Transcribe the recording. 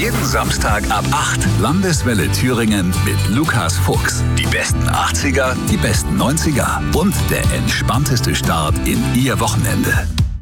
Jeden Samstag ab 8. Landeswelle Thüringen mit Lukas Fuchs. Die besten 80er, die besten 90er und der entspannteste Start in Ihr Wochenende.